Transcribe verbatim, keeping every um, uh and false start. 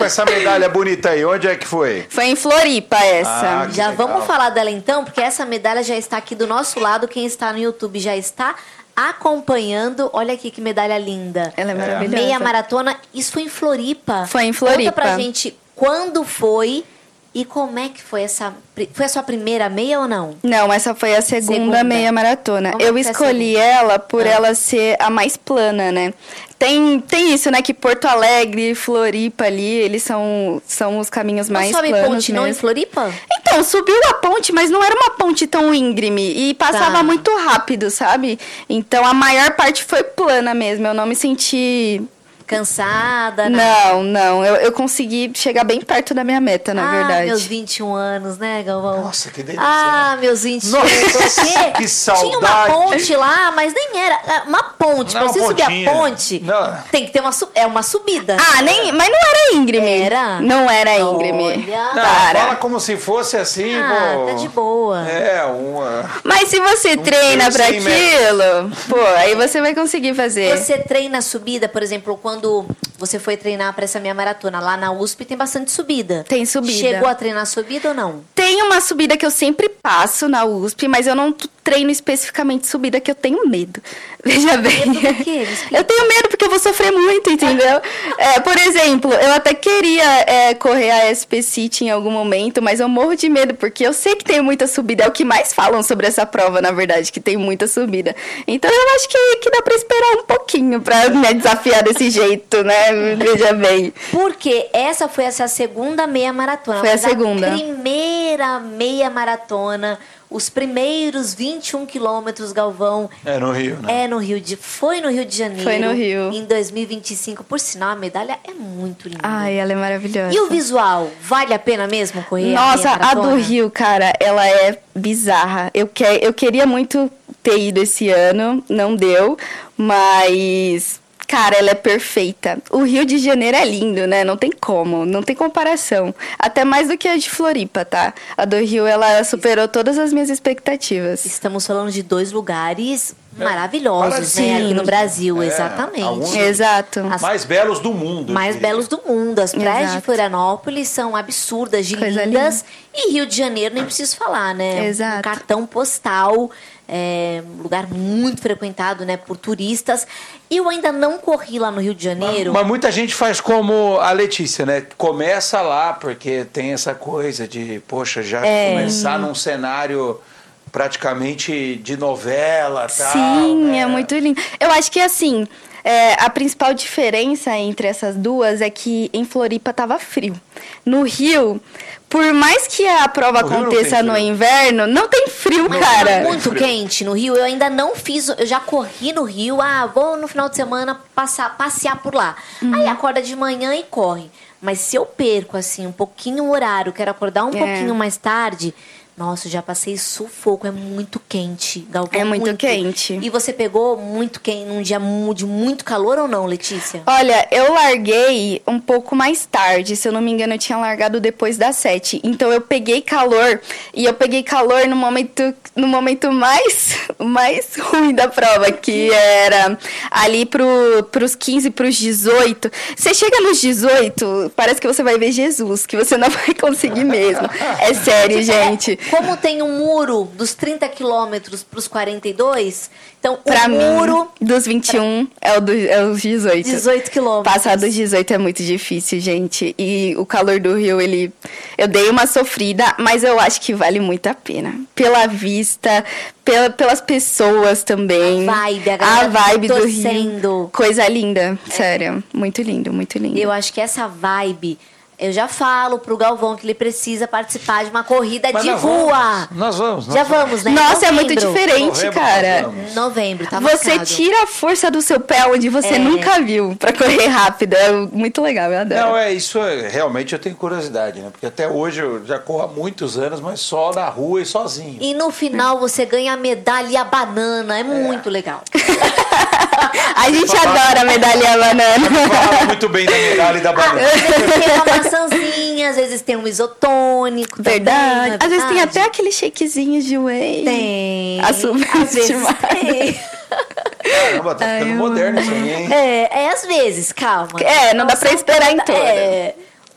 essa medalha bonita aí? Onde é que foi? Foi em Floripa essa. Ah, que Já legal. vamos falar dela então, porque essa medalha já está aqui do nosso lado. Quem está no YouTube já está acompanhando. Olha aqui que medalha linda. Ela é maravilhosa. Meia maratona. Isso foi em Floripa. Foi em Floripa. Conta pra gente quando foi e como é que foi essa... Foi a sua primeira meia ou não? Não, essa foi a segunda, Segunda. meia maratona. Como Eu que é a escolhi segunda? ela por Ah. ela ser a mais plana, né? Tem, tem isso, né? Que Porto Alegre, Floripa ali, eles são, são os caminhos mais não sobe planos ponte não em mesmo. Floripa? Então, subiu a ponte, mas não era uma ponte tão íngreme. E passava Tá. muito rápido, sabe? Então, a maior parte foi plana mesmo. Eu não me senti... Cansada? Não, não. Eu, eu consegui chegar bem perto da minha meta, na ah, verdade. meus vinte e um anos, né, Galvão? Nossa, que delícia. Ah, meus vinte e um. Nossa, Porque que saudade. tinha uma ponte lá, mas nem era. Uma ponte. Não, Pra você uma subir a pontinha. ponte, Não. tem que ter uma, su- é uma subida. Ah, nem, mas não era íngreme. Era? Não era íngreme. Olha. Não, Para. fala como se fosse assim, Ah, pô. tá de boa. É, uma... Mas se você treina pra cem aquilo, pô, aí você vai conseguir fazer. Você treina subida, por exemplo, quando você foi treinar pra essa minha maratona, lá na U S P tem bastante subida. Tem subida. Chegou a treinar subida ou não? Tem uma subida que eu sempre passo na U S P, mas eu não t- treino especificamente subida, que eu tenho medo. Veja bem. Medo do quê? Me explica. Eu tenho medo porque eu vou sofrer muito, entendeu? É, por exemplo, eu até queria é, correr a S P City em algum momento, mas eu morro de medo, porque eu sei que tem muita subida. É o que mais falam sobre essa prova, na verdade, que tem muita subida. Então eu acho que, que dá pra esperar um pouquinho pra me desafiar desse jeito, né? Veja bem. Porque essa foi essa segunda meia maratona. Foi a mas segunda. primeira meia maratona, os primeiros vinte e um quilômetros, Galvão, É no Rio, né? é no Rio de... Foi no Rio de Janeiro. Foi no Rio. Em dois mil e vinte e cinco. Por sinal, a medalha é muito linda. Ai, ela é maravilhosa. E o visual? Vale a pena mesmo correr Nossa, a meia a maratona? do Rio, cara, ela é bizarra. Eu, que, eu queria muito ter ido esse ano, não deu, mas, cara, ela é perfeita. O Rio de Janeiro é lindo, né? Não tem como, não tem comparação. Até mais do que a de Floripa, tá? A do Rio, ela superou todas as minhas expectativas. Estamos falando de dois lugares maravilhosos, Parece- né? Aqui no Brasil, É, exatamente. alguns- Exato. As Mais belos do mundo. eu mais diria. belos do mundo. As praias de Exato. Florianópolis são absurdas de Coisa lindas. E Rio de Janeiro, nem preciso falar, né? Exato. Um cartão postal, é, um lugar muito frequentado, né, por turistas. E eu ainda não corri lá no Rio de Janeiro. Mas muita gente faz como a Letícia, né? Começa lá, porque tem essa coisa de, poxa, já É. começar num cenário praticamente de novela, tal. Sim, né? é muito lindo. Eu acho que, assim, é, a principal diferença entre essas duas é que em Floripa tava frio. No Rio, por mais que a prova No Rio não aconteça tem no frio. inverno, não tem frio, Mas cara. tá muito Frio. quente no Rio. Eu ainda não fiz. Eu já corri no Rio. Ah, vou no final de semana passar, passear por lá. Uhum. Aí acorda de manhã e corre. Mas se eu perco, assim, um pouquinho o horário, quero acordar um É. pouquinho mais tarde. Nossa, eu já passei sufoco. É muito quente, Galvão. É muito quente. E você pegou muito quente num dia mu- de muito calor ou não, Letícia? Olha, eu larguei um pouco mais tarde. Se eu não me engano, eu tinha largado depois das sete. Então eu peguei calor. E eu peguei calor no momento, no momento mais, mais ruim da prova, que era ali pro, pros quinze, pros dezoito. Você chega nos dezoito, parece que você vai ver Jesus, que você não vai conseguir mesmo. É sério, gente. Como tem um muro dos trinta quilômetros para os quarenta e dois, então Pra o mim, muro, dos vinte e um é, o do, é os dezoito. dezoito quilômetros. Passar dos dezoito é muito difícil, gente. E o calor do Rio, ele... Eu dei uma sofrida, mas eu acho que vale muito a pena. Pela vista, pela, pelas pessoas também. A vibe, a galera A vibe do torcendo. Rio. Coisa linda, sério. Muito lindo, muito lindo. Eu acho que essa vibe, eu já falo pro Galvão que ele precisa participar de uma corrida Mas de nós rua. vamos, nós vamos. nós Já vamos. vamos, né? Nossa, é muito Novembro. diferente, Novembro, cara. nós vamos. Novembro, tá Você marcado. tira a força do seu pé onde você É. nunca viu pra correr rápido. É muito legal, eu adoro. Não, é isso, é, realmente eu tenho curiosidade, né? Porque até hoje eu já corro há muitos anos, mas só na rua e sozinho. E no final você ganha a medalha e a banana. É muito legal. A gente adora a medalha banana. Fala muito bem da medalha e da Ah, banana. às vezes tem uma maçãzinha, às vezes tem um isotônico. também, Verdade. não é Às vezes tem verdade? até aqueles shakezinhos de whey. Tem. A super Às vezes estimada. tem. Caramba, tá ficando moderno isso aí, hein? É, é às vezes, calma. É, não dá pra são esperar em toda- todas. É.